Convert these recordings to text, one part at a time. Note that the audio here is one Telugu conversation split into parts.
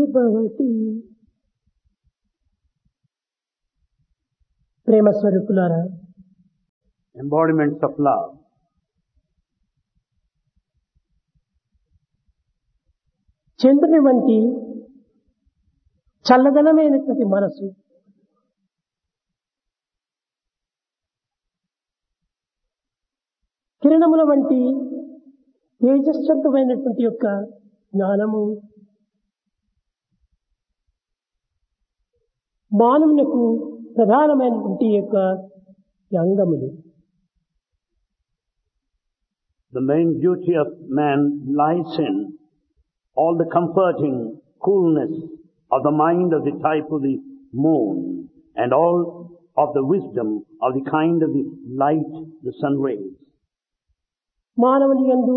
భవతి. ప్రేమ స్వరూపులారా, embodiments of love. చంద్రుని వంటి చల్లదనమైనటువంటి మనసు, కిరణముల వంటి తేజస్వంతమైనటువంటి యొక్క జ్ఞానము మానవులకు ప్రధానమైనటువంటి యొక్క అంగములు. The main duty of man lies in all the comforting coolness of the mind of the type of the moon and all of the wisdom of the kind of the light the sun rays. మానవుని యందు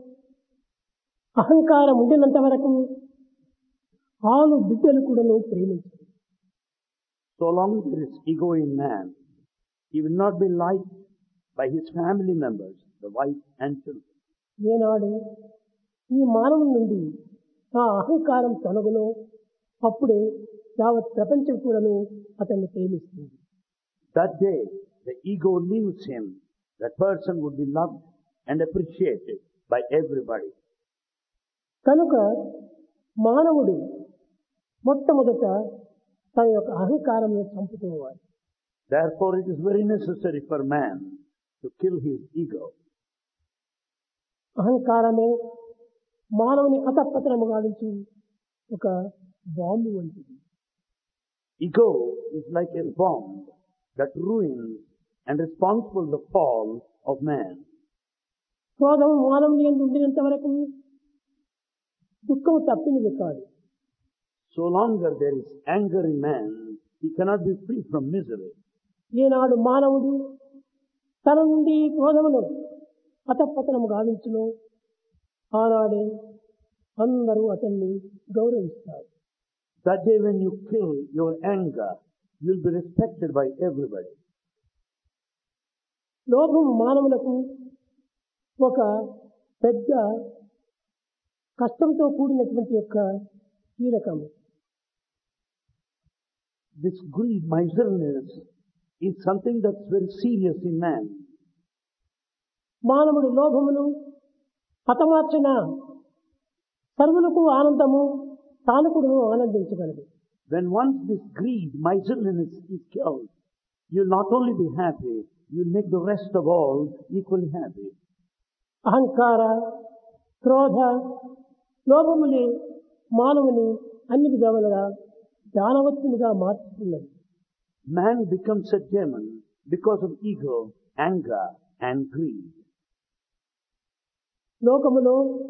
అహంకారం ఉండినంత వరకు ఆలు బిడ్డలు కూడాను ప్రేమించరు. So long there is ego in man, he will not be liked by his family members, the wife and children. ఏనాడు ఈ మానవుని నుండి ఆ అహంకారం తొలగునో అప్పుడే యావత్ ప్రపంచం కూడాను అతన్ని ప్రేమిస్తుంది. That day the ego leaves him, that person would be loved and appreciated by everybody. కనుక మానవుడు మొట్టమొదట తన యొక్క అహంకారంను చంపుకోవాలి. Therefore it is very necessary for man to kill his ego. అహంకారమే మానవుని అతపతనము గావించి ఒక బాంబు వంటిది. Ego is like a bomb that ruins and responsible the fall of man. క్రోధము మానవుని యందు ఉండినంత వరకు దుఃఖము తప్పినది కాదు. So longer there is anger in man, he cannot be free from misery. ఈనాడు మానవుడు తన నుండి క్రోధమును అతపతనము గావించును, ఆనాడే అందరూ అతన్ని గౌరవిస్తారు. That day when you kill your anger, you will be respected by everybody. లోభం మానవులకు ఒక పెద్ద కష్టంతో కూడినటువంటి యొక్క కీలకము. This greed, miserliness, is something that's very serious in man. మానవుడు లోభమును హతమార్చిన సర్వులకు ఆనందము, తాను కూడా ఆనందించగలదు. When once this greed, miserliness is killed, you'll not only be happy, you'll make the rest of all equally happy. అహంకార, క్రోధ, లోభములే మానవుని అన్ని విధాలుగా దానవత్తునిగా మార్చుతున్నది. Man becomes a demon because of ego, anger and greed. లోకములో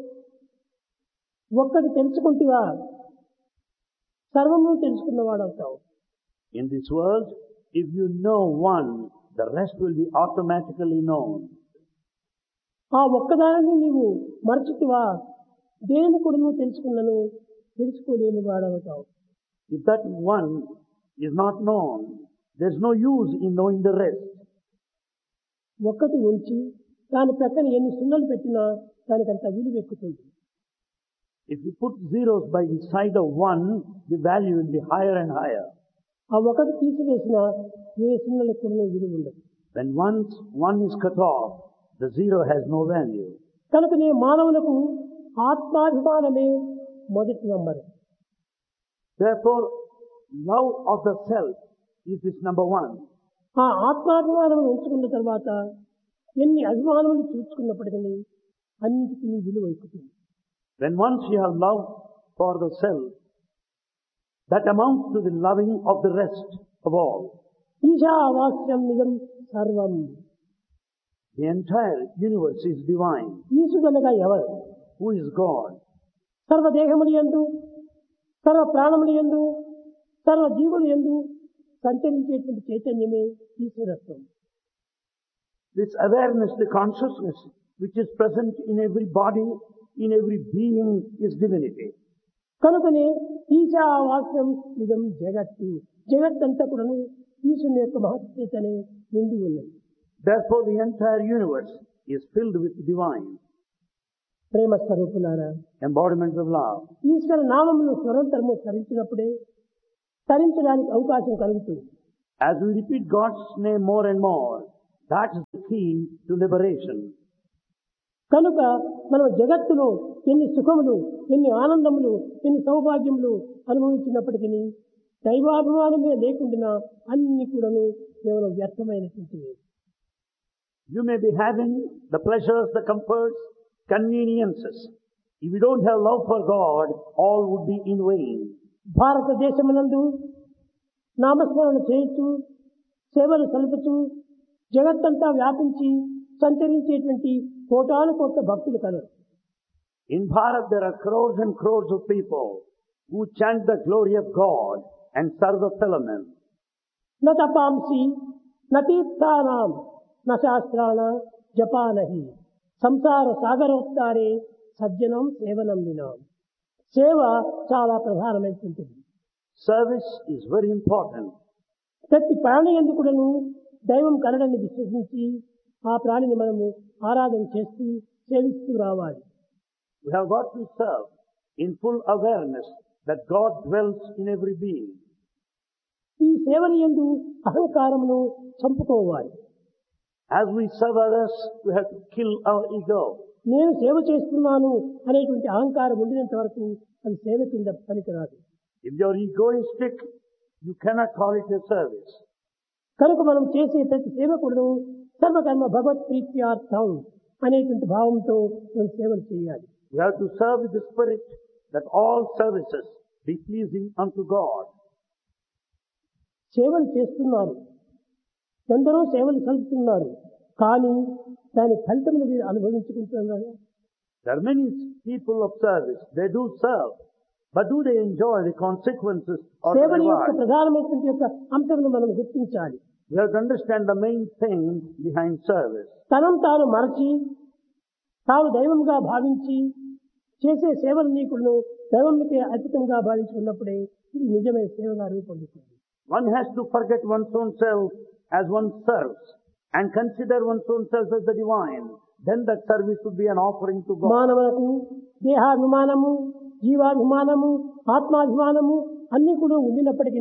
ఒక్కటి తెలుసుకుంటేవా సర్వము తెలుసుకున్నవాడవుతావు. In this world, if you know one, the rest will be automatically known. ఆ ఒక్కదానిని నీవు మరచితివా దేని కూడా నువ్వు తెలుసుకున్నాను తెలుసుకోలేని వాడవుతావు. If that one is not known, there's no use in knowing the rest. ఒక్కటి ఉంచి దాని ప్రక్కన ఎన్ని సున్నలు పెట్టినా దానికంత విలువ ఎక్కుతుంది. If you put zeros by the side of one, the value will be higher and higher. ఆ ఒకటి తీసివేసిన ఏ సున్నలకు కూడా విలువ ఉండదు. When once one is cut off, the zero has no value. కనుకనే మానవులకు ఆత్మాభిమానమే మొదటి number. Therefore, love of the self is this number one. ఆ ఆత్మాభిమానం ఉంచుకున్న తర్వాత ఎన్ని అభిమానములు చూసుకున్నప్పటికీ అన్నిటికీ విలువ ఎక్కుతుంది. When once you have love for the self, that amounts to the loving of the rest of all. ఈశావాస్యం నిజం సర్వం. The entire universe is divine. ఈశుడనగా ఎవరు? Who is God? సర్వదేహములు యందు, సర్వ ప్రాణములు యందు, సర్వ జీవులు యందు సంచరించేటువంటి చైతన్యమే ఈశ్వరత్వం. This awareness, the consciousness which is present in every body, in every being is divinity. కనుకనే ఈశావాస్యం నిజం జగత్తు. జగత్తంతా కూడా ఈశ్వరుని యొక్క మహత్యతనే నిండి ఉన్నది. Therefore the entire universe is filled with divine. ప్రేమ స్వరూపులారా, embodiments of love. ఈశ్వర నామమును స్వరంతరము స్మరించినప్పుడే తరించడానికి అవకాశం కలుగుతుంది. As we repeat God's name more and more, that is the key to liberation. కనుక మనం జగత్తులో ఎన్ని సుఖములు, ఎన్ని ఆనందములు, ఎన్ని సౌభాగ్యములు అనుభవించినప్పటికీ దైవాభిమానమే లేకుండా అన్ని కూడాను కేవలం వ్యర్థమైనటువంటివి. You may be having the pleasures, the comforts, conveniences. If you don't have love for God, all would be in vain. భారతదేశమునందు నామస్మరణ చేయుచు సేవలు సలుపుచు జగత్తంతా వ్యాపించి సంచరించేటువంటి కోటాను కోట్ల భక్తులు colour. In Bharat there are crores and crores of people who chant the glory of God and serve the fellow. న తపాంసి న తీర్థానాం న శాస్త్రాణ జపానహి సంసార సాగరోత్తారే సజ్జనం సేవనం వినాం. సేవ చాలా ప్రధానమైనటువంటిది. Service is very important. ప్రతి ప్రాణి ఎందుకును దైవం కలడని విశ్వసించి ఆ ప్రాణిని మనము ఆరాధన చేస్తూ సేవిస్తూ రావాలి. We have got to serve in full awareness that God dwells in every being. ఈ సేవని యందు అహంకారమును చంపుకోవాలి. As we serve others, we have to kill our ego. నేను సేవ చేస్తున్నాను అనేటువంటి అహంకారం ఉండినంత వరకు అది సేవ కింద పనికిరాదు. If you are egoistic, you cannot call it a service. కనుక మనం చేసే ప్రతి సేవ కూడా సర్వకర్మ భగవత్ ప్రీత్యార్థం అనేటువంటి భావంతో మనం సేవలు చేయాలి. We have to serve with the spirit that all services be pleasing unto God. సేవలు చేస్తున్నారు, ఎందరో సేవలు సలుపుతున్నారు, కానీ దాని ఫలితమును వీరు అనుభవించుకుంటున్నారు. There are many people of service. They do serve. But do they enjoy the consequences or the సేవల యొక్క reward? ప్రధానమైనటువంటి యొక్క అంశమును మనం గుర్తించాలి. We have to understand the main thing behind service. తనను తాను మరచి తాను దైవంగా భావించి చేసే సేవలన్నీ కూడా దైవంకే అతీతంగా భావించుకున్నప్పుడే ఇది నిజమైన సేవగా రూపొందుతుంది. One has to forget one's own self as one serves and consider one's own self as the divine. Then that service would be an offering to God. మానవులకు దేహాభిమానము, జీవాభిమానము, ఆత్మాభిమానము అన్ని కూడా ఉండినప్పటికీ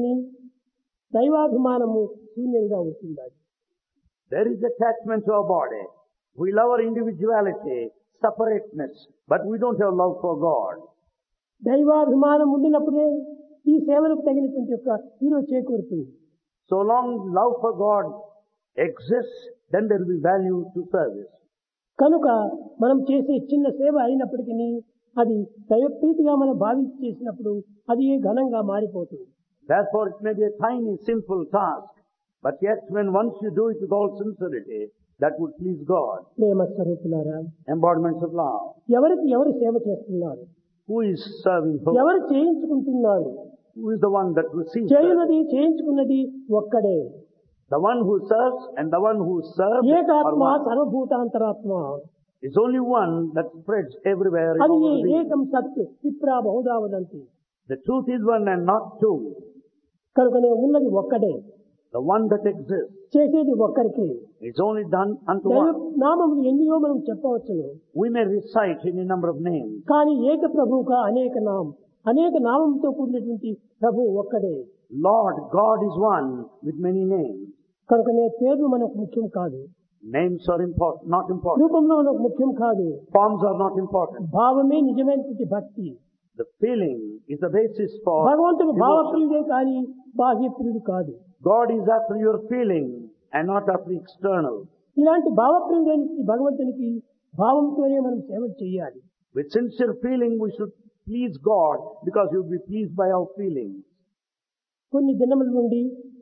దైవాభిమానము శూన్యంగా ఉంటుంది. There is attachment to our body. We love our individuality, separateness, but we don't have love for God. దైవాభిమానం ఉండినప్పుడే ఈ సేవలకు తగినటువంటి యొక్క విలువ చేకూరుతుంది. So long love for God exists, then there will be value to service. కనుక మనం చేసే చిన్న సేవ అయినప్పటికీ అది దైవప్రీతిగా మనం భావించి చేసినప్పుడు అది ఘనంగా మారిపోతుంది. Therefore it may be a tiny simple task, but yet when once you do it with all sincerity, that would please God. ప్రేమ స్వరూపులారా, Embodiments of love. ఎవరికి ఎవరు సేవ చేస్తున్నారు, Who is serving whom? ఎవరు చేయించుకుంటున్నారు? Who is the one that receives service? చేయునది చేయించుకున్నది ఒక్కడే. The one who serves and the one who serves are ఏకాత్మ one. సర్వభూతాంతరాత్మ. It's only one that spreads everywhere. in అది all the beings. ఏకం సత్ విప్రా బహుధా వదంతి. The truth is one and not two. కనుకనే ఉన్నది ఒక్కడే, The one that exists చేసేది ఒక్కరికి. is only done unto దైవ one. నామములు ఎన్నియో మనం చెప్పవచ్చును, We may recite any number of names, కానీ ఏక ప్రభువుగా అనేక నామం, అనేక నామంతో కూడినటువంటి ప్రభు ఒక్కడే. Lord God is one with many names. కనుకనే పేర్లు మనకు ముఖ్యం కాదు, Names are important, not important. రూపంలో మనకు ముఖ్యం కాదు, Forms are not important. భావమే నిజమైనటువంటి భక్తి. The feeling is the basis for భగవంతుడు devotion. భావప్రియుడే కానీ బాహ్యప్రియుడు కాదు. God is after your feeling and not after external. ఇలాంటి భావప్రియుడైన భగవంతునికి భావంతోనే మనం సేవ చేయాలి. With sincere feeling we should please God because He will be pleased by our feelings. కొన్ని దినముల నుండి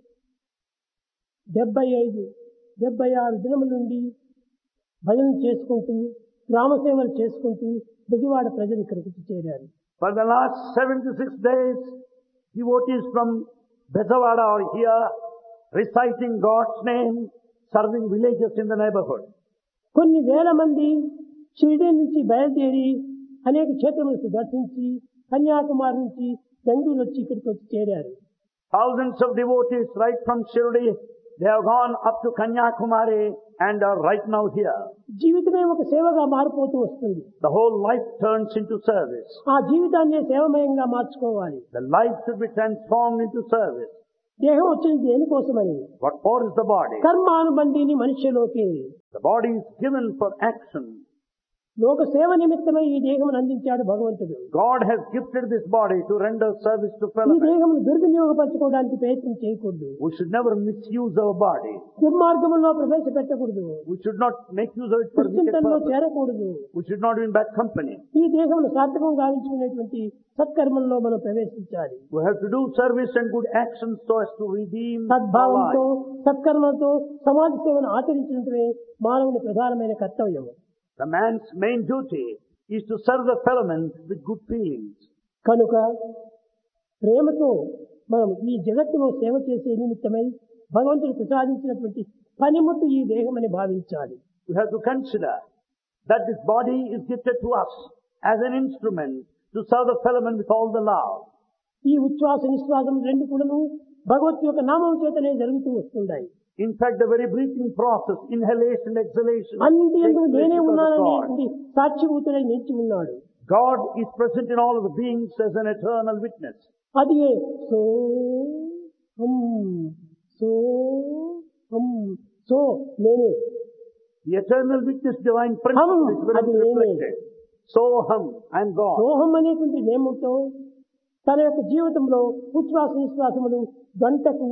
75-76 దినముల నుండి భజన చేసుకుంటూ గ్రామ సేవలు చేసుకుంటూ బెజవాడ ప్రజలు ఇక్కడికి చేరారు. For the last 76 days, devotees from Bezawada are here reciting God's name, serving villages in the neighborhood. కొన్ని వేల మంది షిరిడీ నుంచి బయలుదేరి అనేక క్షేత్రములను దర్శించి కన్యాకుమారి నుంచి బెంగళూరు వచ్చి ఇక్కడికి వచ్చి చేరారు. Thousands of devotees right from Shirdi They have gone up to Kanyakumari and are right now here. జీవితమే ఒక సేవగా మారిపోతూ వస్తుంది. The whole life turns into service. ఆ జీవితాన్ని సేవమయంగా మార్చుకోవాలి. The life should be transformed into service. దేహం వచ్చింది దేనికోసమని? What for is the body? కర్మానుబంధిని మనుష్యలోకి. The body is given for action. లోక సేవ నిమిత్తమై ఈ దేహమును అందించాడు భగవంతుడు. God has gifted this body to render service to ఈ fellow men. దేహమును దుర్వినియోగపరచుకోవడానికి ప్రయత్నం చేయకూడదు. We should never misuse our body. దుర్మార్గంలో ప్రవేశపెట్టకూడదు. We should not make use of it for wicked దుశ్చింతనలో purpose. చేరకూడదు. We should not be in bad company. ఈ దేహమును సార్థకం గావించుకునేటువంటి సత్కర్మంలో మనం ప్రవేశించాలి. We have to do service and good actions so as to redeem our సద్భావంతో life. సత్కర్మతో సమాజ సేవను ఆచరించడమే మానవుని ప్రధానమైన కర్తవ్యం. The man's main duty is to serve the fellow men with good feelings. కనుక ప్రేమతో మనం ఈ జగత్తులో సేవ చేసే నిమిత్తమై భగవంతుడు ప్రసాదించినటువంటి పనిముట్టు ఈ దేహమని భావించాలి. We have to consider that this body is gifted to us as an instrument to serve the fellow men with all the love. ఈ ఉచ్ఛ్వాస నిశ్వాసం రెండు కూడాను భగవత్ యొక్క నామం చేతనే జరుగుతూ వస్తుంటాయి. In fact, the very breathing process, inhalation, exhalation, అన్నింటి takes యందు place నేనే because of God. ఉన్నాననేటువంటి సాక్షిభూతుడై నిలిచి ఉన్నాడు. God is present in all of the beings as an eternal witness. అది సో హం సో హం సో నేనే. The eternal witness divine principle is very అది నేనే. reflected. Soham, I am God. సోహం అనేటువంటి నేముతో తన యొక్క జీవితంలో ఉచ్ఛ్వాస నిశ్వాసములు గంటకు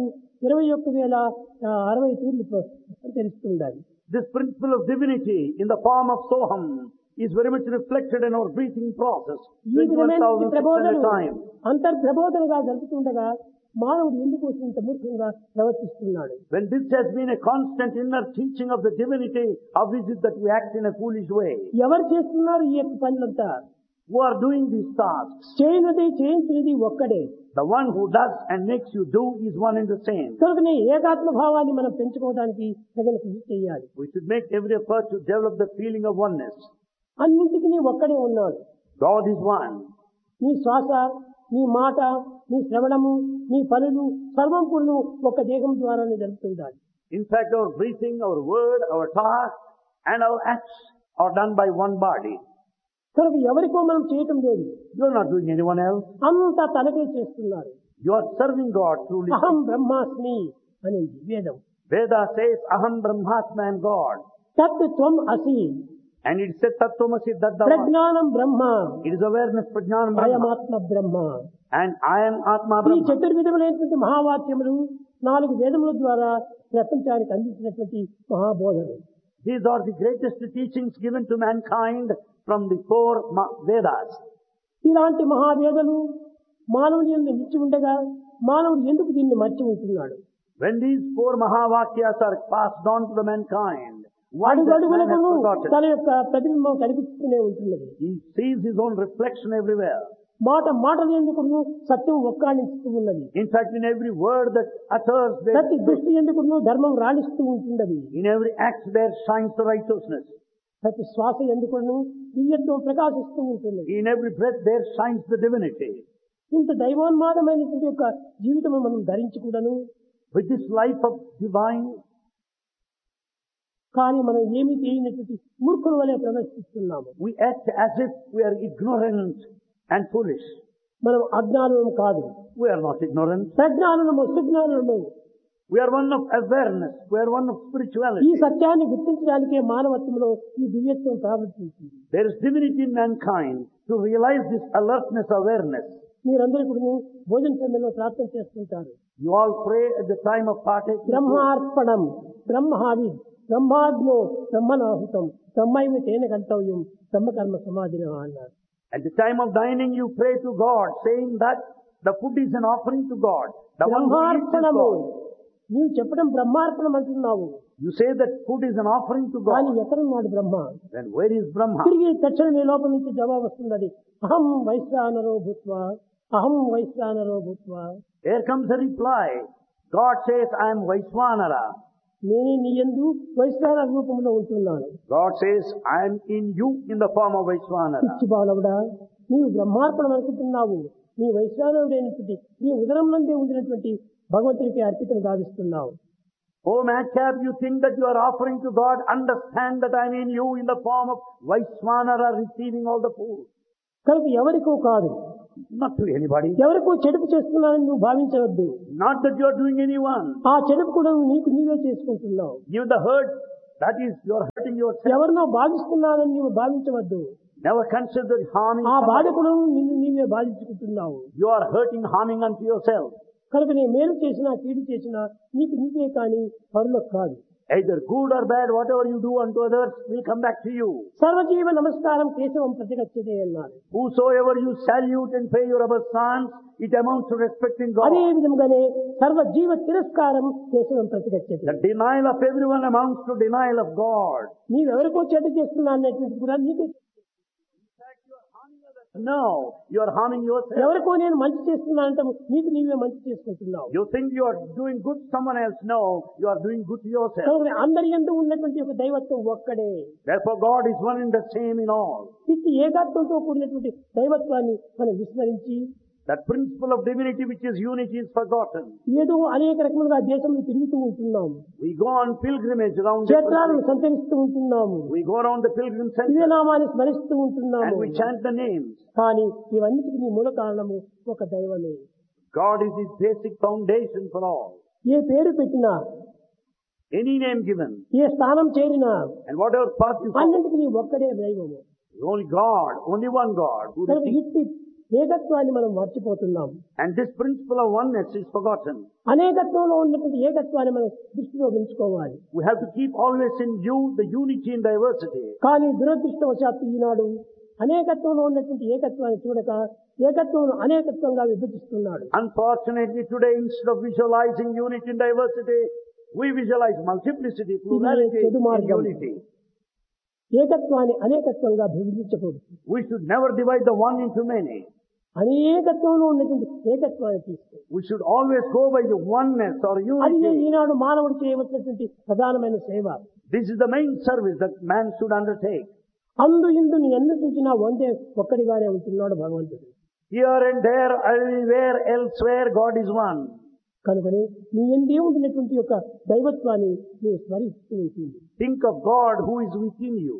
21,060 తూర్లు తెలుస్తుండాలి. This principle of divinity in the form of Soham is very much reflected in our breathing process. ఈ విధమైన 21,600 ప్రబోధనలు times. అంతర్ప్రబోధనగా జరుగుతుండగా మానవుడు ఎందుకు ఇంత మూర్ఖంగా ప్రవర్తిస్తున్నాడు? When this has been a constant inner teaching of the divinity, how is it that we act in a foolish way? ఎవరు చేస్తున్నారు ఈ యొక్క పనులంతా? Who are doing these tasks? చేయనది చేయించినది ఒక్కడే. The one who does and makes you do is one and the same. కనుకనే ఏకాత్మ భావాన్ని మనం పెంచుకోవడానికి తగిన కృషి చేయాలి. We should make every effort to develop the feeling of oneness. అన్నింటికి నీ ఒక్కడే ఉన్నాడు. God is one. నీ శ్వాస, నీ మాట, నీ శ్రవణము, నీ పనులు సర్వం కూడా ఒక దేహం ద్వారానే జరుగుతుండాలి. In fact, our breathing, our word, our task, and our acts are done by one body. కనుక ఎవరికో మనం చేయటం లేదు. You are not doing anyone else. అంతా తనకే చేస్తున్నారు. You are serving God truly. అహం బ్రహ్మాస్మి అనేది వేదం. Veda says, Aham Brahmasmi, I am God. తత్ త్వం అసి. And it says, Tattvamasi Daddava. ప్రజ్ఞానం బ్రహ్మ. It is awareness, Prajnanam Brahma. అయమాత్మ Brahma. And I am Atma ఈ Brahma. చతుర్విధములైనటువంటి మహావాక్యములు 4 వేదముల ద్వారా ప్రపంచానికి అందించినటువంటి మహాబోధలు. These are the greatest teachings given to mankind from the 4 Vedas. ఇలాంటి మహావేదలు మానవుని యందు నిలిచి ఉండగా మానవుడు ఎందుకు దీన్ని మర్చి ఉంటున్నాడు? When these 4 Mahavakyas are passed on to the mankind, why does man has అడుగడుగునకు forgotten? తన యొక్క ప్రతిబింబం కనిపిస్తూనే ఉంటున్నది. He sees his own reflection everywhere. మాటలు ఎందుకు సత్యం ఒక్కాణిస్తూ ఉన్నది. In fact, in every word that utters, ప్రతి దృష్టి ఎందుకు ధర్మం రాణిస్తూ ఉంటున్నది. in every act there shines the righteousness. ప్రతి శ్వాస ఎందుకు దివ్యత్వం ప్రకాశిస్తూ ఉంటున్నది. In every breath there shines the divinity. ఇంత దైవోన్మాదమైనటువంటి యొక్క జీవితం మనం ధరించకూడను. With this life of divine, కానీ మనం ఏమీ తెలియనటువంటి మూర్ఖుల వలె ప్రవర్తిస్తున్నాము. we act as if we are ignorant and foolish. మనం అజ్ఞానము కాదు. We are not ignorant. ప్రజ్ఞానము సుజ్ఞానము. We are one of awareness. We are one of ఈ spirituality. సత్యాన్ని గుర్తించడానికే మానవత్వంలో ఈ దివ్యత్వం ప్రావర్తించింది. There is divinity in mankind to realize this alertness, awareness. మీరందరూ కూడా భోజన సమయంలో ప్రార్థన చేస్తుంటారు. You all pray at the time of partaking. బ్రహ్మార్పణం, బ్రహ్మావి, బ్రహ్మాగ్నో, బ్రహ్మనాహుతం, బ్రహ్మైవ తేన గంతవ్యం, బ్రహ్మకర్మ సమాధిన అన్నారు. At the time of dining, you pray to God, saying that the food is an offering to God. The one who eats is బ్రహ్మార్పణము. God. నీవు చెప్పడం బ్రహ్మార్పణం అంటున్నావు. You say that food is an offering to కానీ God. ఎక్కడున్నాడు బ్రహ్మ? Then where is Brahma? తిరిగి తక్షణం ఈ లోపల నుంచి జవాబు వస్తున్నది. అహం వైశ్వానరో భూత్వా, అహం వైశ్వానరో భూత్వా. There comes a reply. God says, I am Vaishwanara. నేనే నీ యందు వైశ్వానర రూపంలో ఉంటున్నాను. God says, I am in you in the form of Vaishwanara. పిచ్చి బాలవుడా, నీవు బ్రహ్మార్పణం అనుకుంటున్నావు. నీ వైశ్వానరుడైనటువంటి నీ ఉదరం నందే ఉండినటువంటి భగవంతునికి అర్పితం గావిస్తున్నావు. Oh madcap, you think that you are offering to God, understand that I am in you in the form of Vaisvanara receiving all the food. కనుక ఎవరికో కాదు, Not to anybody. ఎవరికో చెడుపు చేస్తున్నానని నువ్వు భావించవద్దు. Not that you are doing anyone. ఆ చెడుపు కూడా నీకు నీవే చేసుకుంటున్నావు. Give the hurt, that is, you are hurting yourself. ఎవరినో బాధిస్తున్నానని నీవు భావించవద్దు. Never consider harming ఆ బాధ somebody. కూడా నిన్ను నీవే బాధించుకుంటున్నావు. You are hurting, harming unto yourself. కనుక నేను మేలు చేసినా కీడు చేసినా నీకు నీవే కానీ పరులకు కాదు. Either good or bad, whatever you do unto others will come back to you. సర్వజీవ నమస్కారం కేశవం ప్రతిగచ్చతే అన్నారు. Whosoever you salute and pay your obeisance, it amounts to respecting God. అదే విధంగానే సర్వజీవ తిరస్కారం కేశవం ప్రతిగచ్చతే. The denial of everyone amounts to denial of God. నీవెవరికో చెడ్డ చేస్తున్నా అన్నటువంటి కూడా నీకు. No, you are harming yourself. ఎవరికో నేను మంచి చేస్తున్నా అంటే నీకు నీవే మంచి చేసుకుంటున్నావు. You think you are doing good to someone else. No, you are doing good to yourself. కనుక అందరి యందు ఉన్నటువంటి ఒక దైవత్వం ఒక్కడే. Therefore God is one and the same in all. ఇది ఏకత్వంతో కూడినటువంటి దైవత్వాన్ని మనం విస్మరించి That principle of divinity which is unity is forgotten. ఏదో అనేక రకములుగా దేశంలో తిరుగుతూ ఉంటున్నాము. We go on pilgrimage around క్షేత్రాలను సంచరిస్తూ ఉంటున్నాము. We go around the pilgrim ఇదే center నామాన్ని స్మరిస్తూ ఉంటున్నాము. and we chant the names. కానీ ఇవన్నిటికీ మూల కారణము ఒక దైవమే. God is his basic foundation for all. ఏ పేరు పెట్టినా, Any name given ఏ స్థానం చేరినా and whatever path you follow, అన్నింటికీ ఒక్కడే దైవము. only God, only one God. Who కనుక receives. ఇట్టి ఏకత్వాన్ని మనం మర్చిపోతున్నాము. And this principle of oneness is forgotten. అనేకత్వంలో ఉన్నటువంటి ఏకత్వాన్ని మనం దృష్టిలో ఉంచుకోవాలి. We have to keep always in view the unity in diversity. కానీ దురదృష్టవశాత్తు ఈనాడు అనేకత్వంలో ఉన్నటువంటి ఏకత్వాన్ని చూడక ఏకత్వం అనేకత్వంగా విభజిస్తున్నాడు. Unfortunately today, instead of visualizing unity in diversity, we visualize multiplicity, plurality చెడు in మార్గం. unity. ఏకత్వాన్ని అనేకత్వంగా విభజించకూడదు. We should never divide the one into many. అనేకత్వంలో ఉన్నటువంటి ఏకత్వాన్ని తీసుకో. We should always go by the oneness or అది unity. ఈనాడు మానవుడు చేయవలసినటువంటి ప్రధానమైన సేవ. This is the main service that man should undertake. అందు ఇందు నీ ఎన్ని చూసినా వందే ఒక్కడిగానే ఉంటున్నాడు భగవంతుడు. Here and there, everywhere, elsewhere, God is one. కనుకనే నీ ఎందే ఉంటున్నటువంటి యొక్క దైవత్వాన్ని నీవు స్మరిస్తూ ఉంటుంది. Think of God who is within you.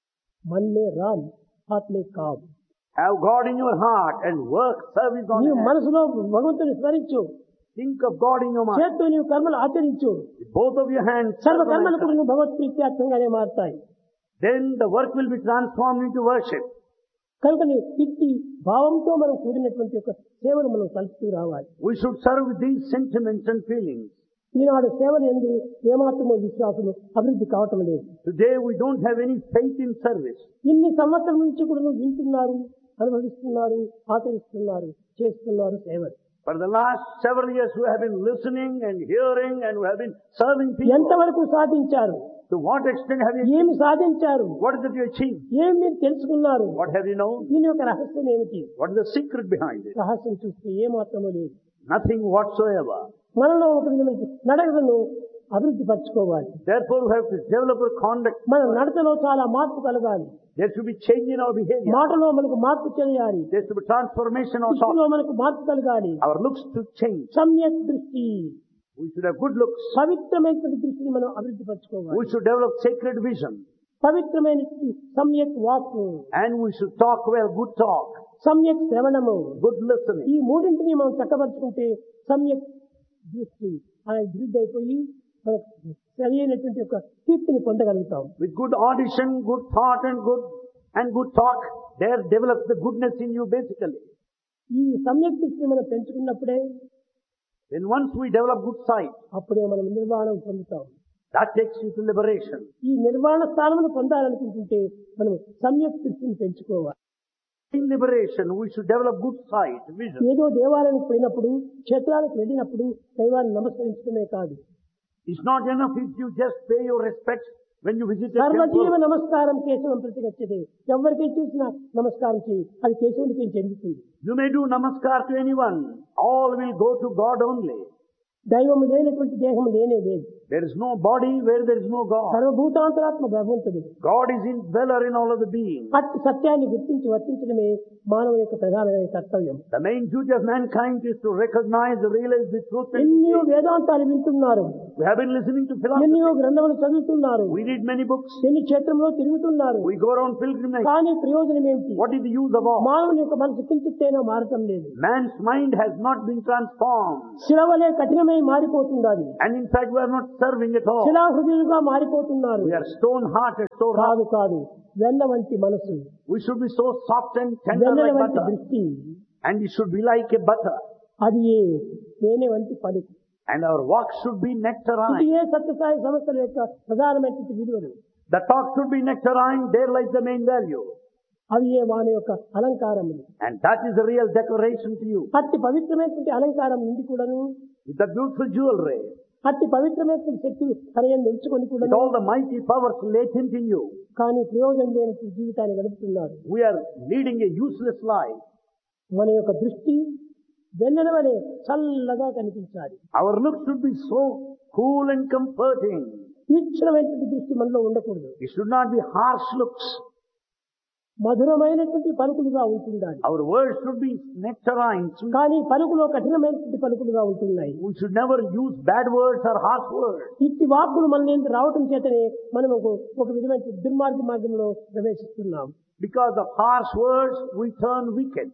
మన్నే రామ్ ఆత్మే com. Have God in your heart and work service on నీవు it. మనసులో భగవంతుని స్మరించు, Think of God in your mind. చేత్తో నీవు కర్మలు ఆచరించు. With both of your hands, సర్వ serve కర్మలు on కూడా it. నువ్వు భగవత్ ప్రీత్యార్థంగానే మారుతాయి. Then the work will be transformed into worship. కనుక నీ ఇట్టి భావంతో మనం కూడినటువంటి యొక్క సేవను మనం కలుపుతూ రావాలి. We should serve with these sentiments and feelings. ఈనాడు సేవలు ఎందు ఏమాత్రమో విశ్వాసము అభివృద్ధి కావటం లేదు. Today we don't have any faith in service. ఇన్ని సంవత్సరం నుంచి కూడా నువ్వు వింటున్నారు, అనుభవిస్తున్నారు, ఆచరిస్తున్నారు, చేస్తున్నారు సేవలు. For the last several years we have been listening and hearing and we have been serving people. ఎంతవరకు సాధించారు? To what extent have you ఏమి సాధించారు? What is it you achieved? ఏమి మీరు తెలుసుకున్నారు? What have you known? దీని యొక్క రహస్యం ఏమిటి? What is the secret behind it? రహస్యం చూస్తే ఏమాత్రమో లేదు. Nothing whatsoever. మనలో ఒక విధమైన నడకను అభివృద్ధి పరచుకోవాలి. Therefore we have to develop a conduct. మన నడకలో చాలా మార్పు కలగాలి. There should be change in our behavior. మాటలో మనకు మార్పు చేయాలి. There should be transformation of దృష్టిలో thought. మనకు మార్పు కలగాలి. Our looks to change. సమ్యక్ దృష్టి, We should have good looks. పవిత్రమైన దృష్టిని మనం అభివృద్ధి పరచుకోవాలి. We should develop sacred vision. పవిత్రమైన సమ్యక్ వాక్కు, And we should talk well, good talk, సమ్యక్ శ్రవణము. good listening. ఈ మూడింటిని మనం చక్కపరుచుకుంటే సమ్యక్ దృష్టి అనేది అభివృద్ధి అయిపోయి మనకు సరి అయినటువంటి ఒక కీర్తిని పొందగలుగుతాం. With good audition, good thought and good talk, there develops the goodness in you basically. ఈ సమ్యక్ దృష్టిని మనం పెంచుకున్నప్పుడే Then once we develop good sight, అప్పుడే మనం నిర్వాణం పొందుతాం. that takes you to liberation. ఈ నిర్వాణ స్థానమును పొందాలనుకుంటుంటే మనం సమ్యక్ దృష్టిని పెంచుకోవాలి. In liberation, we should develop good sight, vision. ఏదో దేవాలయానికి పోయినప్పుడు, క్షేత్రాలకు వెళ్ళినప్పుడు దైవాన్ని నమస్కరించడమే కాదు. It's not enough if you just pay your respects when you visit a సర్వజీవ temple. నమస్కారం కేశవం ప్రతిగచ్చదే. ఎవరికి చూసినా నమస్కారం చేయి, అది కేశవునికి చెందుతుంది. You may do namaskar to anyone. All will go to God only. దైవము లేనటువంటి దేహము లేనే లేదు. There is no body where there is no God. సర్వభూతాంతరాత్మ భగవంతుడు. God is indweller in all of the beings. అట్టి సత్యాన్ని గుర్తించి వర్తించడమే మానవుని యొక్క ప్రధానమైన కర్తవ్యం. The main duty of mankind is to recognize and realize the truth. ఎన్నో వేదాంతాలు వింటున్నారు. We have been listening to philosophy. ఎన్నో గ్రంథములు చదువుతున్నారు. We read many books. ఎన్ని క్షేత్రంలో తిరుగుతున్నారు. We go around pilgrimage. కానీ ప్రయోజనం ఏమిటి? What is the use of all? మానవుని యొక్క మనసు కించిత్తైనా మారటం లేదు. Man's mind has not been transformed. శిలవలే కఠినమై మారిపోతున్నది. And in fact we are not serving at all. శిలాహృదయులుగా మారిపోతున్నారు. We are stone-hearted, so rough. కాదు వెన్న వంటి మనసు. We should be so soft and tender like butter. దృష్టి. And it should be like a butter. అది తేనె వంటి పలుకు. And our walk should be nectarine. ఇది సత్యసాయి సంస్థల యొక్క ప్రధానమైన విలువలు. The talk should be nectarine. There lies the main value. అవి వాని యొక్క అలంకారములు. And that is the real decoration to you. అట్టి పవిత్రమైనటువంటి అలంకారం నుండి కూడాను, With the beautiful jewelry, అట్టి పవిత్రమైనటువంటి శక్తి తనయందు ఉంచుకొని కూడా, with all the mighty powers latent in you, కానీ ప్రయోజనం లేని జీవితాన్ని గడుపుతున్నారు. we are leading a useless life. మన యొక్క దృష్టి వెన్నెల వలె చల్లగా కనిపించాలి. Our look should be so cool and comforting. తీక్షణమైనటువంటి దృష్టి మనలో ఉండకూడదు. It should not be harsh looks. మధురమైనటువంటి పలుకులుగా ఉంటుండాలి. Our words should be nectarine. కానీ పలుకులో కఠినమైనటువంటి పలుకులుగా ఉంటున్నాయి. We should never use bad words or harsh words. ఇట్టి వాక్కులు మన రావటం చేతనే మనం ఒక విధమైన దుర్మార్గ మార్గంలో ప్రవేశిస్తున్నాం. Because of harsh words, we turn wicked.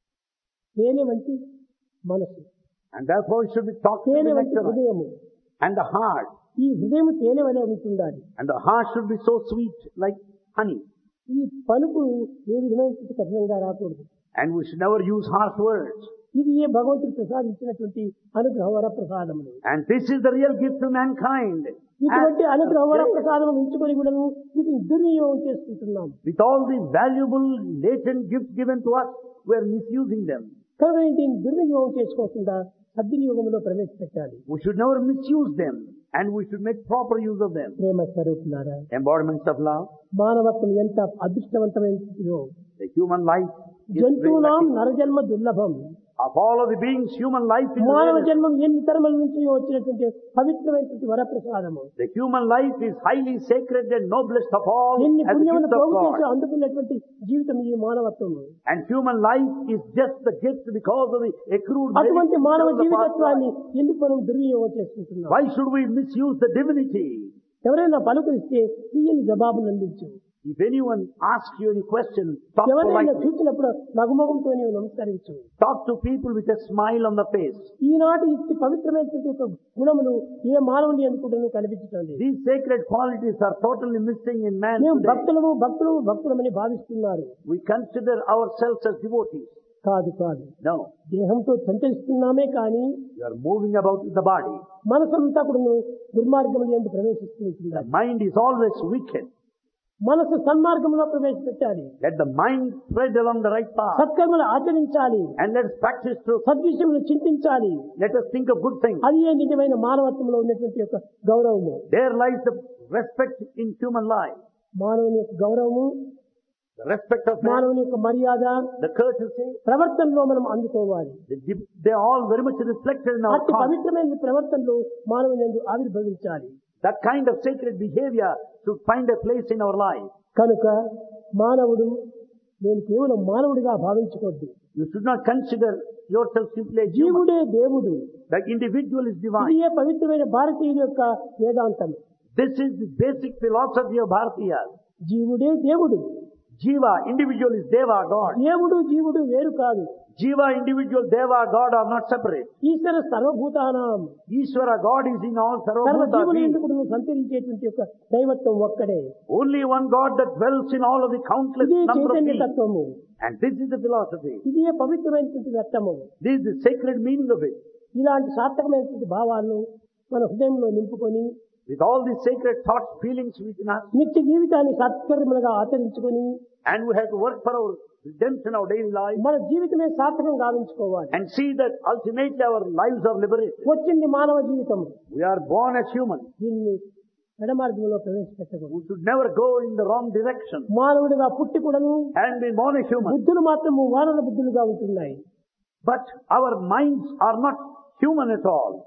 తేనె వంటి మనసు. And therefore it should be talked to తేనె the వంటి nectarine. హృదయము. And the heart. ఈ హృదయం తేనె వలె ఉంటుండాలి. And the heart should be so sweet like honey. ఈ పలుకు ఏ విధమైనటువంటి కఠినంగా రాకూడదు. And we should never use harsh words. ఇది ఏ భగవంతుడు ప్రసాదించినటువంటి అనుగ్రహ వర ప్రసాదములు. And this is the real gift to mankind. ఇటువంటి అనుగ్రహ వర ప్రసాదం ఉంచుకొని కూడా వీటిని దుర్వినియోగం చేసుకుంటున్నాం. With all these valuable latent gifts given to us, we are misusing them. కనుక దీన్ని దుర్వినియోగం చేసుకోకుండా సద్వినియోగంలో ప్రవేశపెట్టాలి. We should never misuse them, and we should make proper use of them. ప్రేమ స్వరూపులారా, Embodiments of love. మానవత్వం ఎంత అదృష్టవంతమైనదో. The human life is జంతువునాం very lucky. నరజన్మ దుర్లభం. Of all of the beings, human life is మానవ rarest. జన్మం ఎన్ని తరముల నుంచి వచ్చినటువంటి పవిత్రమైనటువంటి వరప్రసాదము. The human life is highly sacred and noblest of all ఎన్ని as a పుణ్యములు gift of పోగు చేసి God. అందుకున్నటువంటి జీవితం ఈ మానవత్వము. And human life is just the gift because of the accrued అటువంటి merits మానవ of the past జీవితత్వాన్ని life. ఎందుకు మనం దుర్వినియోగం చేసుకుంటున్నాం? Why should we misuse the divinity? ఎవరైనా పలుకరిస్తే తీయని జవాబులు అందించు. If anyone asks you any question, talk ఎవరైనా politely. చూసినప్పుడు నగుమొగంతో నీవు నమస్కరించు. Talk to people with a smile on the face. ఈనాటి ఇట్టి పవిత్రమైనటువంటి యొక్క గుణములు ఏ మానవుని ఎందుకు కనిపించండి. These sacred qualities are totally missing in man మేము today. భక్తులమని భావిస్తున్నారు. We consider ourselves as devotees. కాదు. No. దేహంతో సంచరిస్తున్నామే కానీ You are moving about with the body. మనసంతా కూడా దుర్మార్గములు ఎందుకు ప్రవేశిస్తుంది. The mind is always wicked. మనసు సన్మార్గంలో ప్రవేశపెట్టాలి. Let the mind spread along the right path. సత్కర్మలు ఆచరించాలి. And let us practice truth. సద్విషయములు చింతించాలి. Let us think of good things. అది ఏ నిజమైన మానవత్వంలో ఉన్నటువంటి యొక్క గౌరవము. There lies the respect in human life. మానవుని యొక్క గౌరవము, The respect of man, మానవుని యొక్క మర్యాద, the courtesy, ప్రవర్తనలో మనం అందుకోవాలి. they are all very much reflected in our అట్టి conduct. పవిత్రమైన ప్రవర్తనలో మానవుని యందు ఆవిర్భవించాలి. That kind of sacred behavior should find a place in our life. కనుక మానవుడు నేను కేవలం మానవుడిగా భావించకూడదు. You should not consider yourself simply a human. జీవుడే దేవుడు. The individual is divine. ఇది ఏ పవిత్రమైన భారతీయుల యొక్క వేదాంతం. This is the basic philosophy of Bharatiyas. జీవుడే దేవుడు. Jiva, individual is Deva, God. దేవుడు జీవుడు వేరు కాదు. Jiva, individual, Deva, God are not separate. ఈశ్వర సర్వభూతానాం. Ishvara, God is in all సర్వ Sarvabhuta జీవులు beings. ఎందుకు సంచరించేటువంటి యొక్క దైవత్వం ఒక్కడే. Only one God that dwells in all of the countless ఇదే number of చైతన్య beings. తత్వము. And this is the philosophy. ఇదే పవిత్రమైనటువంటి రక్తము. This is the sacred meaning of it. ఇలాంటి సార్థకమైనటువంటి భావాలను మన హృదయంలో నింపుకొని With all these sacred thoughts, feelings within us, నిత్య జీవితాన్ని సత్కర్మలుగా ఆచరించుకొని and we have to work for our redemption, our daily life, మన జీవితమే సార్థకం గావించుకోవాలి. and see that ultimately our lives are liberated. వచ్చింది మానవ జీవితం. We are born as human. దీన్ని ఎడమార్గంలో ప్రవేశపెట్టకూడదు. We should never go in the wrong direction. మానవుడిగా పుట్టి కూడాను And be born as human. బుద్ధులు మాత్రము వానర బుద్ధులుగా ఉంటున్నాయి. But our minds are not human at all.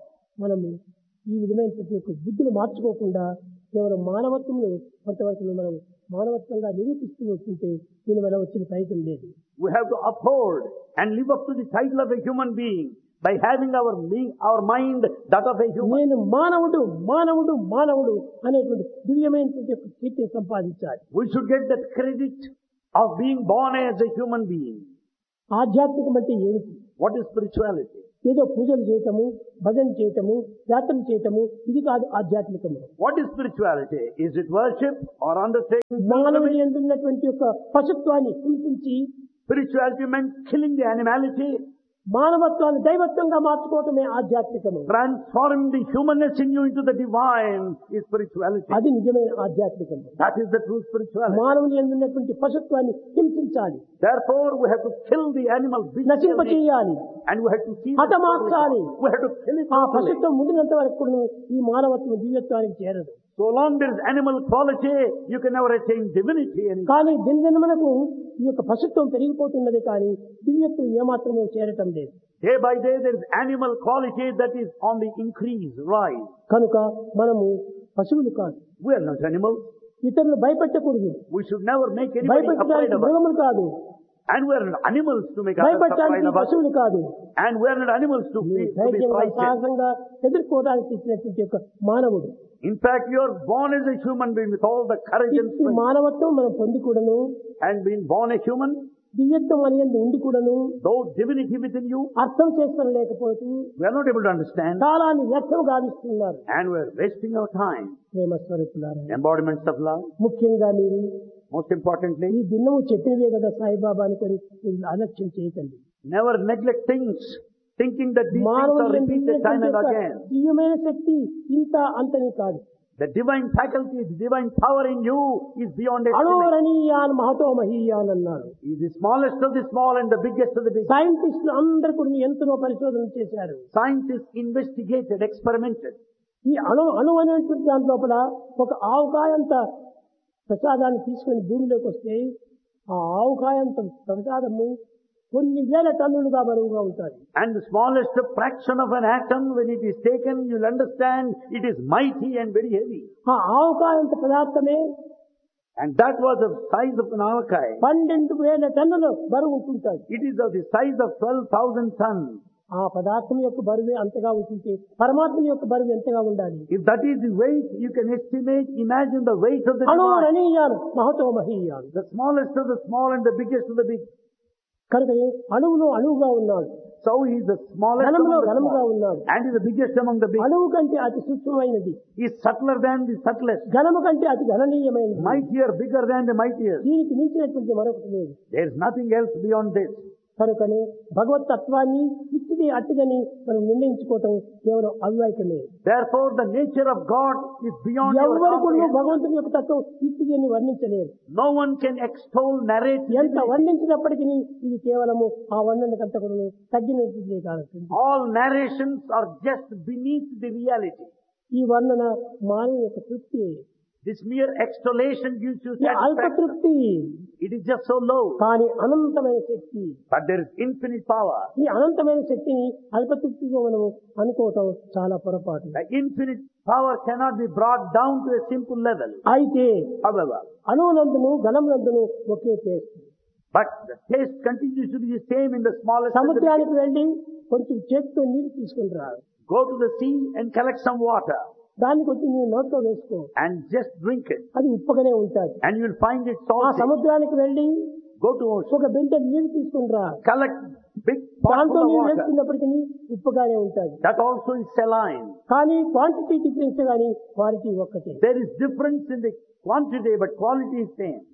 మనము ఈ విధమైనటువంటి యొక్క బుద్ధులు మార్చుకోకుండా కేవలం మానవత్వంలో కొంతవరకు మనం మానవత్వంగా నిరూపిస్తూ వస్తుంటే దీనివల్ల వచ్చిన ఫలితం లేదు. We have to uphold and live up to the title of a human being by having our mind that of a human. నేను మానవుడు మానవుడు మానవుడు అనేటువంటి దివ్యమైనటువంటి యొక్క కీర్తిని సంపాదించాలి. We should get that credit of being born as a human being. ఆధ్యాత్మికం అంటే ఏమిటి? What is spirituality? ఏదో పూజలు చేయటము, భజన చేయటము, యాత్రలు చేయటము, ఇది కాదు ఆధ్యాత్మికము. What is spirituality? Is it worship or undertaking? మానవుని ఎందున్నటువంటి యొక్క పశుత్వాన్ని హింసించి Spirituality meant killing the animality, మానవత్వాన్ని దైవత్వంగా మార్చుకోవటమే ఆధ్యాత్మికము. transforming the humanness in you into the divine is spirituality. అది నిజమైన ఆధ్యాత్మికము. That is the true spirituality. మానవుని ఎందున్నటువంటి పశుత్వాన్ని హింసించాలి, Therefore, we have to kill the animal నశింపచేయాలి, and we have to see హతమార్చాలి. we have to kill it ఆ totally. పశుత్వం ఉండినంత వరకు కూడా ఈ మానవత్వం దివ్యత్వానికి చేరదు. So long there is animal quality, you can never attain divinity. కానీ దినదినమునకు ఈ యొక్క పశుత్వం పెరిగిపోతున్నది కానీ దివ్యత్వం ఏమాత్రమే చేరటం లేదు. Day by day there is animal quality that is on the increase, rise. కనుక మనము పశువులు కాదు, We are not animals. ఇతరులు భయపెట్టకూడదు, We should never make anybody afraid భయపెట్టడానికి of us. మృగములు కాదు, And we are not animals to make others afraid భయపెట్టడానికి of us. పశువులు కాదు. And we are not animals to be ధైర్యంగా frightened. సాహసంగా ఎదుర్కోవడానికి ఇచ్చినటువంటి యొక్క మానవుడు. In fact, you are born as a human being with all the courage and ఈ strength. మానవత్వం మనం పొందికూడను, And being born a human, దివ్యత్వం అనేది ఉండికూడను, though divinity within you, అర్థం చేసుకోలేకపోతూ we are not able to understand. కాలాన్ని వ్యర్థం గావిస్తున్నారు. And we are wasting our time. ప్రేమ స్వరూపులారా, Embodiments of love. ముఖ్యంగా మీరు Most importantly, ఈ దినము చెప్పినవే కదా సాయిబాబా అనుకొని మీరు అలక్ష్యం చేయకండి. never neglect things, thinking that these things are మానవుడు repeated time and again. దివ్యమైన శక్తి ఇంత అంతని కాదు. The divine faculty, the divine power in you is beyond estimate. అణోరణీయాన్ Mahato మహీయాన్ అన్నారు. He is the smallest of the small and the biggest of the big. సైంటిస్టులు అందరూ కూడా ఎంతనో పరిశోధన చేశారు. Scientists investigated, experimented. ఈ అణు అనేటువంటి దాని లోపల ఒక ఆవుకాయంత ప్రసాదాన్ని తీసుకుని భూమిలోకి వస్తే ఆ ఆవుకాయంత ప్రసాదము కొన్ని వేల టన్నులుగా బరువుగా ఉంటుంది. And the smallest fraction of an atom, when it is taken, you'll understand it is mighty and very heavy. ఆ ఆవుకాయంత పదార్థమే And that was the size of an avakai. 12,000 టన్నులు బరువు ఉంటుంటుంది. It is of the size of 12,000 tons. ఆ పదార్థం యొక్క బరువే అంతగా ఉంటుంటే పరమాత్మ యొక్క బరువు ఎంతగా ఉండాలి? If that is the weight, you can estimate, imagine the weight of the divine. అణోరణీయాన్ Mahato మహీయాన్. The smallest of the small and the biggest of the big. కనుక అణువులో అణువుగా ఉన్నాడు, So he is the smallest ఘనములో among the ఘనముగా small ఉన్నాడు. and is the biggest among the big. అణువు కంటే అతి సూక్ష్మమైనది, He is subtler than the subtlest, ఘనము కంటే అతి గణనీయమైనది. mightier, bigger than the mightiest. దీనికి మించినటువంటి మరొకటి లేదు. There is nothing else beyond this. కనుకనే భగవత్ తత్వాన్ని ఇచ్చిది అట్టిదని మనం నిర్ణయించుకోవటం కేవలం అవివేకమే. Therefore, the nature of God is beyond your ఎవరు కూడా comprehension. భగవంతుని యొక్క తత్వం ఇచ్చిది అని వర్ణించలేరు. No one can extol, narrate. ఎంత వర్ణించినప్పటికీ ఇది కేవలము ఆ వర్ణనకంత కూడా తగ్గినట్టు కాదు. All narrations are just beneath the reality. ఈ వర్ణన మానవ యొక్క తృప్తి, This mere extolation gives you ఈ అల్ప satisfaction. తృప్తి, It is just so low. కానీ అనంతమైన శక్తి. But there is infinite power. ఈ అనంతమైన శక్తిని అల్పతృప్తిగా మనము అనుకోవటం చాలా పొరపాటు. The infinite power cannot be brought down to a simple level. అయితే However, అణువునందును ఘనమునందును okay taste. but the taste continues to be the same in the smallest. and the సముద్రానికి వెళ్ళి కొంచెం చేతితో నీరు తీసుకుని రా, biggest. Go to the sea and collect some water దానికి వచ్చి నీవు నోట్లో వేసుకో, and just drink it. అది ఉప్పగానే ఉంటుంది. And you will find it ఆ salty. సముద్రానికి వెళ్ళి Go to ocean. ఒక బిందె నీరు తీసుకుని రా, Collect big pot దాంతో full of నీరు water. వేసుకున్నప్పటికీ ఉప్పుగానే ఉంటుంది. That also is saline. కానీ క్వాంటిటీ డిఫరెన్స్ కానీ క్వాలిటీ ఒక్కటే. There is difference in the quantity, but quality is same.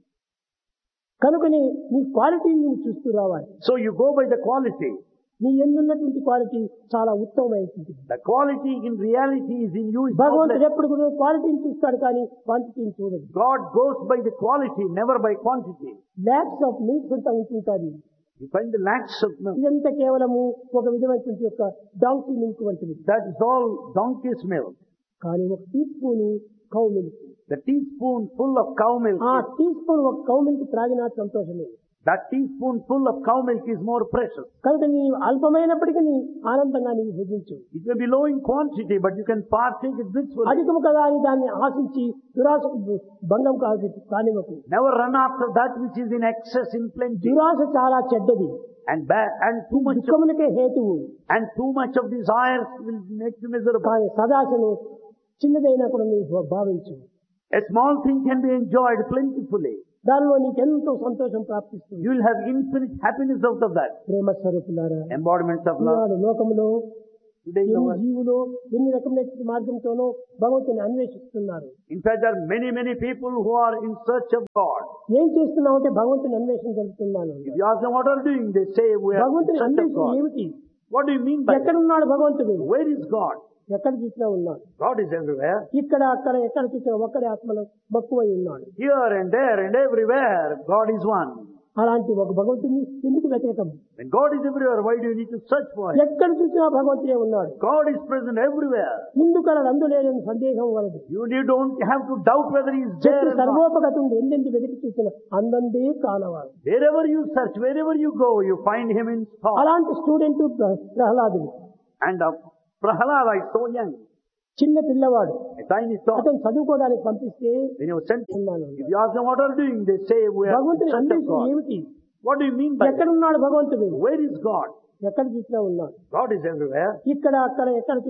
కనుకని నీ క్వాలిటీని నువ్వు చూస్తూ రావాలి. So you go by the quality. నీ ఎందున్నటువంటి క్వాలిటీ చాలా ఉత్తమమైనది. The quality in reality is in you. Is భగవంతుడు faultless. ఎప్పుడు కూడా క్వాలిటీని చూస్తాడు కానీ క్వాంటిటీని చూడదు. God goes by the quality, never by quantity. Lakhs of milk అంతా ఉంటుంటుంది. You find the lakhs of milk. ఇదంతా కేవలము ఒక విధమైనటువంటి యొక్క డాంకీ మిల్క్ వంటిది. That is all donkey's milk. కానీ ఒక tea spoon cow milk, The teaspoon full of cow milk. ఆ టీ స్పూన్ ఒక కౌ మిల్క్ త్రాగినా సంతోషమే. That teaspoonful of cow milk is more precious. కనుక నీ అల్పమైనప్పటికీ నీ ఆనందంగా నీవు భుజించు. It may be low in quantity, but you can partake it blissfully. అధికము కదా అని దాన్ని ఆశించి దురాశకు భంగం కానివ్వకు. Never run after that which is in excess in plenty. దురాశ చాలా చెడ్డది. And bad, and దుఃఖమునకే హేతువు. too much of desires will make you miserable. కానీ సదాశను చిన్నదైనా కూడా నీవు భావించు. A small thing can be enjoyed plentifully. దానిలో నీకు ఎంతో సంతోషం ప్రాప్తిస్తుంది. You will have infinite happiness out of that. ప్రేమ స్వరూపులారా, Embodiments of love. ఈనాడు లోకములో Today in the ఎన్ని world. జీవులు ఎన్ని రకమైన మార్గంతోనో భగవంతుని అన్వేషిస్తున్నారు. In fact, there are many people who are in search of God. ఏం చేస్తున్నావు అంటే భగవంతుని అన్వేషణ జరుగుతున్నాను. If you ask them what are you doing, they say we are in భగవంతుని search of అన్వేషణ God. ఏమిటి? What do you mean by that? ఎక్కడున్నాడు భగవంతుడు? Where is God? ఎక్కడ చూసినా ఉన్నాడు. God is everywhere. ఇక్కడ అక్కడ ఎక్కడ చూసినా ఒక్కడే ఆత్మలో మక్కువై ఉన్నాడు. Here and there and everywhere, God is one. అలాంటి ఒక భగవంతుని ఎందుకు వెతకటం? When God is everywhere, why do you need to search for Him? ఎక్కడ చూసినా భగవంతుడే ఉన్నాడు. God is present everywhere. ఇందుకల అందులేని సందేహం వలదు. You don't have to doubt whether He is there or not. సర్వోపగతుండి ఎందెందు వెతికి చూసిన అందందే కానవాడు. Wherever you search, wherever you go, you find Him in thought. అలాంటి స్టూడెంట్ ప్రహ్లాదుడు. And Prahalada is so young, చిన్న పిల్లవాడు. a tiny thought. అతను చదువుకోవడానికి పంపిస్తే When you sent him, ఉన్నాను. if you ask them what are you doing, they say we are in భగవంతుని search of అన్వేషణ God. ఏమిటి? What do you mean by that? ఎక్కడున్నాడు భగవంతుడు? Where is God? ఎక్కడ చూసినా ఉన్నాడు. God is everywhere. ఇక్కడ అక్కడ ఎక్కడ